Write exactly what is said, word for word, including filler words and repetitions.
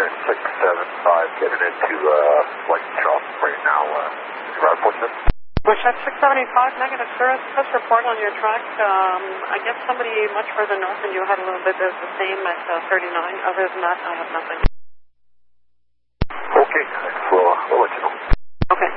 six seven five, getting into uh, White Chalk right now. Uh, route forty-seven. Bushhead six seventy-five, negative, sir. Just report on your track. Um, I guess somebody much further north than you had a little bit of the same at uh, thirty-nine. Other than that, I have nothing. Okay,